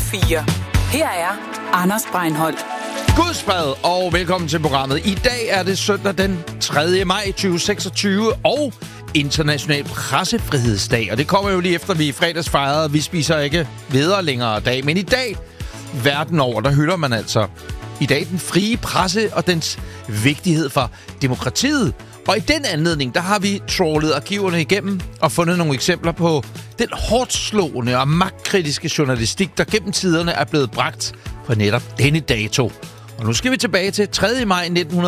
4. Her er Anders Breinholt. Gudsfred og velkommen til programmet. I dag er det søndag den 3. maj 2026 og International Pressefrihedsdag. Og det kommer jo lige efter, vi i fredags fejrede. Vi spiser ikke videre længere dag. Men i dag, verden over, der hylder man altså i dag den frie presse og dens vigtighed for demokratiet. Og i den anledning, der har vi trawlet arkiverne igennem og fundet nogle eksempler på den hårdtslående og magtkritiske journalistik, der gennem tiderne er blevet bragt på netop denne dato. Og nu skal vi tilbage til 3. maj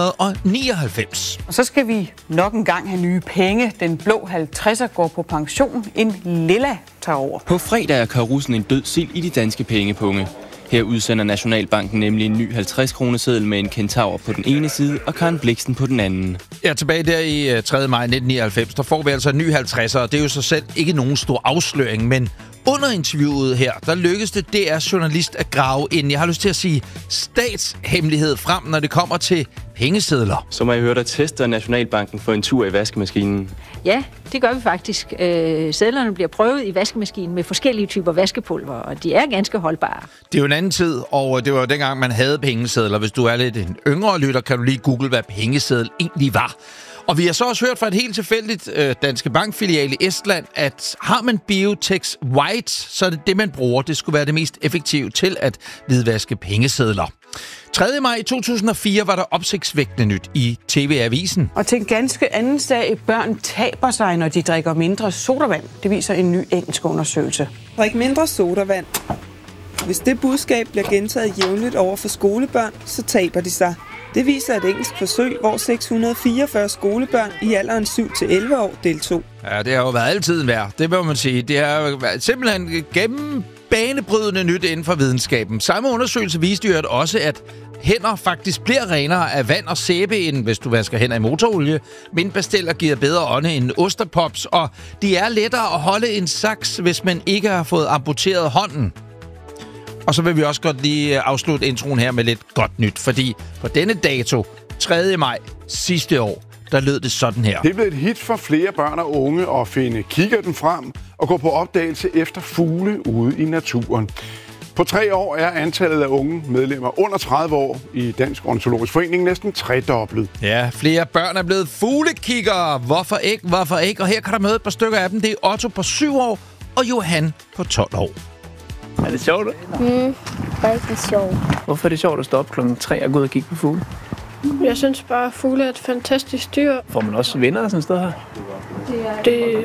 1999. Og så skal vi nok en gang have nye penge. Den blå 50'er går på pension. En lilla tager over. På fredag er karussen en død sild i de danske pengepunge. Her udsender Nationalbanken nemlig en ny 50-kroneseddel med en kentaur på den ene side og Karen Blixen på den anden. Ja, tilbage der i 3. maj 1999, der får vi altså en ny 50'er, og det er jo så selv ikke nogen stor afsløring, men under interviewet her, der lykkedes det DR's journalist at grave en, jeg har lyst til at sige, statshemmelighed frem, når det kommer til pengesedler. Så må jeg høre dig teste Nationalbanken for en tur i vaskemaskinen. Ja, det gør vi faktisk. Sedlerne bliver prøvet i vaskemaskinen med forskellige typer vaskepulver, og de er ganske holdbare. Det er jo en anden tid, og det var jo dengang, man havde pengesedler. Hvis du er lidt en yngre lytter, kan du lige google, hvad pengeseddel egentlig var. Og vi har så også hørt fra et helt tilfældigt Danske Bank-filial i Estland, at har man Biotex White, så er det det, man bruger. Det skulle være det mest effektive til at hvidvaske pengesedler. 3. maj 2004 var der opsigtsvækkende nyt i TV-avisen. Og til en ganske anden sag, børn taber sig, når de drikker mindre sodavand. Det viser en ny engelsk undersøgelse. Drik mindre sodavand. Hvis det budskab bliver gentaget jævnligt over for skolebørn, så taber de sig. Det viser et engelsk forsøg, hvor 644 skolebørn i alderen 7-11 år deltog. Ja, det har jo været altid værd. Det må man sige. Det har simpelthen banebrydende nyt inden for videnskaben. Samme undersøgelse viste jo også, at hænder faktisk bliver renere af vand og sæbe, end hvis du vasker hænder i motorolie. Mindpasteller giver bedre ånde end osterpops, og de er lettere at holde en saks, hvis man ikke har fået amputeret hånden. Og så vil vi også godt lige afslutte introen her med lidt godt nyt, fordi på denne dato, 3. maj sidste år, der lød det sådan her. Det er blevet et hit for flere børn og unge at finde kikkerten frem og gå på opdagelse efter fugle ude i naturen. På 3 år er antallet af unge medlemmer under 30 år i Dansk Ornitologisk Forening næsten tredoblet. Ja, flere børn er blevet fuglekiggere. Hvorfor ikke? Hvorfor ikke? Og her kan der møde et par stykker af dem. Det er Otto på 7 år og Johan på 12 år. Er det sjovt? Rigtig sjovt. Hvorfor er det sjovt at stå op klokken 3 og gå ud og kigge på fugle? Jeg synes bare, at fugle er et fantastisk dyr. Får man også venner sådan et sted her? Det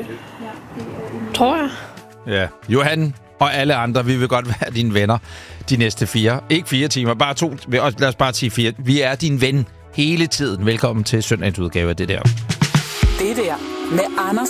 tror jeg. Ja, Johan og alle andre, vi vil godt være dine venner de næste 4. Ikke 4 timer, bare 2. Lad os bare sige 4. Vi er din ven hele tiden. Velkommen til søndagens udgave af det der. Det der med Anders